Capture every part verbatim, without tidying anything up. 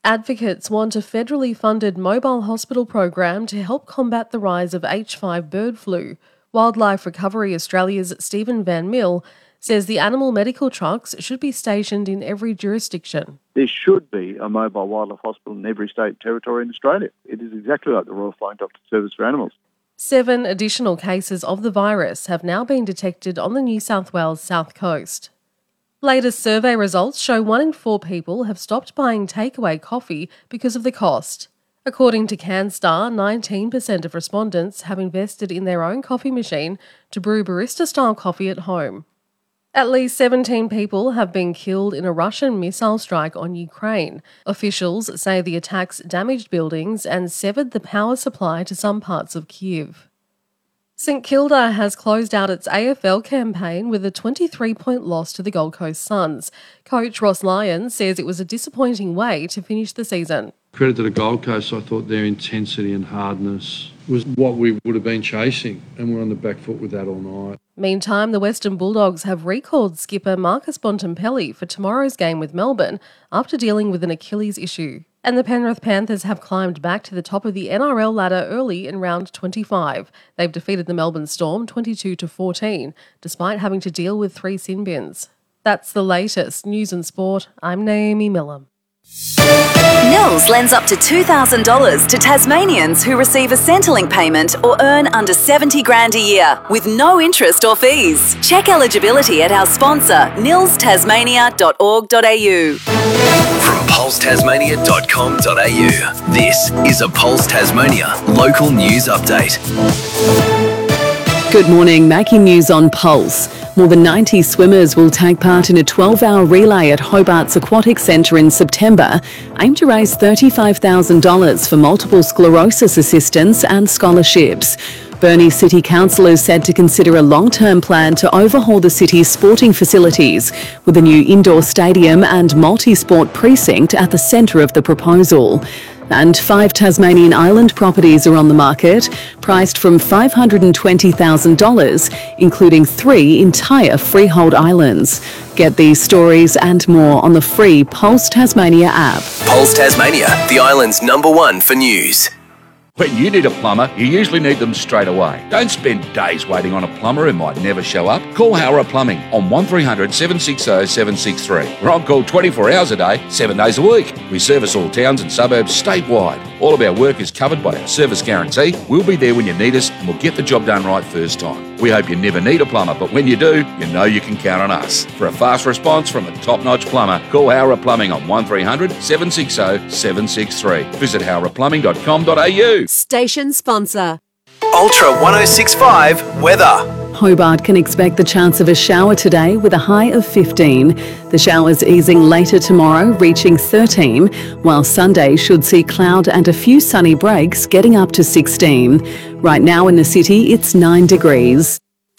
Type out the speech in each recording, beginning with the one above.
Advocates want a federally funded mobile hospital program to help combat the rise of H five bird flu. Wildlife Recovery Australia's Stephen Van Mill says the animal medical trucks should be stationed in every jurisdiction. There should be a mobile wildlife hospital in every state territory in Australia. It is exactly like the Royal Flying Doctor Service for Animals. Seven additional cases of the virus have now been detected on the New South Wales south coast. Latest survey results show one in four people have stopped buying takeaway coffee because of the cost. According to CanStar, nineteen percent of respondents have invested in their own coffee machine to brew barista-style coffee at home. At least seventeen people have been killed in a Russian missile strike on Ukraine. Officials say the attacks damaged buildings and severed the power supply to some parts of Kyiv. St Kilda has closed out its A F L campaign with a twenty-three point loss to the Gold Coast Suns. Coach Ross Lyons says it was a disappointing way to finish the season. Credit to the Gold Coast, I thought their intensity and hardness was what we would have been chasing, and we're on the back foot with that all night. Meantime, the Western Bulldogs have recalled skipper Marcus Bontempelli for tomorrow's game with Melbourne after dealing with an Achilles issue. And the Penrith Panthers have climbed back to the top of the N R L ladder early in round twenty-five. They've defeated the Melbourne Storm twenty-two to fourteen, despite having to deal with three sin bins. That's the latest news and sport. I'm Naomi Millam. Nils lends up to two thousand dollars to Tasmanians who receive a Centrelink payment or earn under seventy grand a year with no interest or fees. Check eligibility at our sponsor, nils tasmania dot org dot a u. From pulse tasmania dot com dot a u, this is a Pulse Tasmania local news update. Good morning, making news on Pulse. More than ninety swimmers will take part in a twelve-hour relay at Hobart's Aquatic Centre in September, aimed to raise thirty-five thousand dollars for multiple sclerosis assistance and scholarships. Burnie City Council is said to consider a long-term plan to overhaul the city's sporting facilities, with a new indoor stadium and multi-sport precinct at the centre of the proposal. And five Tasmanian island properties are on the market, priced from five hundred twenty thousand dollars, including three entire freehold islands. Get these stories and more on the free Pulse Tasmania app. Pulse Tasmania, the island's number one for news. When you need a plumber, you usually need them straight away. Don't spend days waiting on a plumber who might never show up. Call Howrah Plumbing on one three hundred seven six zero seven six three. We're on call twenty-four hours a day, seven days a week. We service all towns and suburbs statewide. All of our work is covered by our service guarantee. We'll be there when you need us and we'll get the job done right first time. We hope you never need a plumber, but when you do, you know you can count on us. For a fast response from a top-notch plumber, call Howrah Plumbing on one three hundred seven six zero seven six three. Visit howrah plumbing dot com dot a u. Station sponsor. Ultra one oh six point five weather. Hobart can expect the chance of a shower today with a high of fifteen. The showers easing later tomorrow, reaching thirteen, while Sunday should see cloud and a few sunny breaks, getting up to sixteen. Right now in the city, it's nine degrees.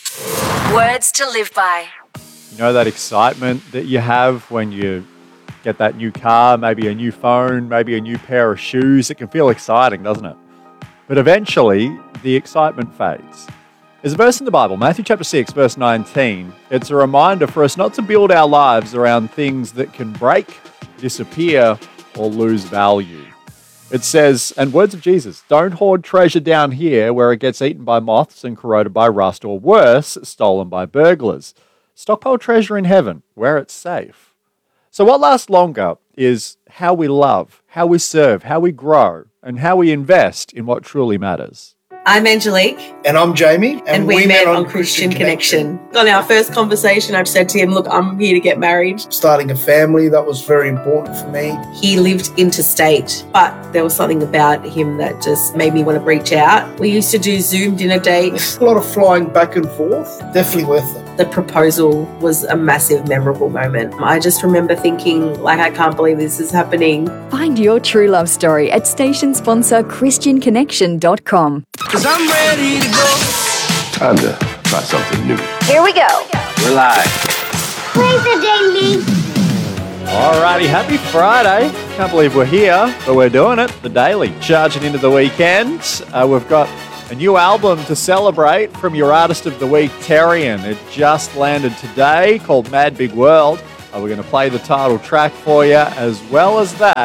Words to live by. You know that excitement that you have when you get that new car, maybe a new phone, maybe a new pair of shoes? It can feel exciting, doesn't it? But eventually, the excitement fades. There's a verse in the Bible, Matthew chapter six, verse nineteen. It's a reminder for us not to build our lives around things that can break, disappear, or lose value. It says, and words of Jesus, don't hoard treasure down here where it gets eaten by moths and corroded by rust, or worse, stolen by burglars. Stockpile treasure in heaven, where it's safe. So what lasts longer is how we love, how we serve, how we grow, and how we invest in what truly matters. I'm Angelique. And I'm Jamie. And, and we, we met, met on Christian, Christian Connection. Connection. On our first conversation, I've said to him, look, I'm here to get married. Starting a family, that was very important for me. He lived interstate, but there was something about him that just made me want to reach out. We used to do Zoom dinner dates. A lot of flying back and forth. Definitely worth it. The proposal was a massive, memorable moment. I just remember thinking, like, I can't believe this is happening. Find your true love story at station sponsor christian connection dot com. Cause I'm ready to go. Time to try something new. Here we go. We're live. Play the daily. Alrighty, happy Friday. Can't believe we're here, but we're doing it. The Daily, charging into the weekend. Uh, we've got a new album to celebrate from your Artist of the Week, Terrian. It just landed today, called Mad Big World. Uh, we're going to play the title track for you. As well as that,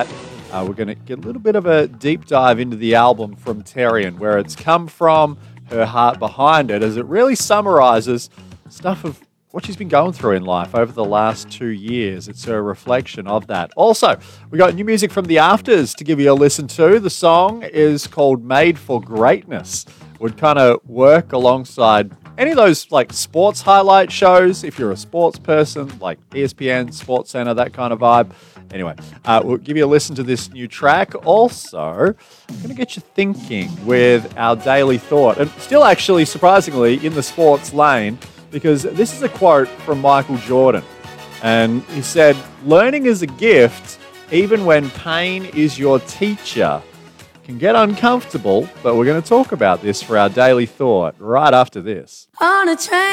Uh, we're going to get a little bit of a deep dive into the album from Terrian, where it's come from, her heart behind it, as it really summarises stuff of what she's been going through in life over the last two years. It's a reflection of that. Also, we got new music from The Afters to give you a listen to. The song is called Made for Greatness. Would kind of work alongside any of those like sports highlight shows, if you're a sports person, like E S P N, Sports Center, that kind of vibe. Anyway, uh, we'll give you a listen to this new track. Also, I'm going to get you thinking with our daily thought. And still actually, surprisingly, in the sports lane, because this is a quote from Michael Jordan. And he said, "Learning is a gift, even when pain is your teacher." Can get uncomfortable, but we're going to talk about this for our daily thought right after this. On a train.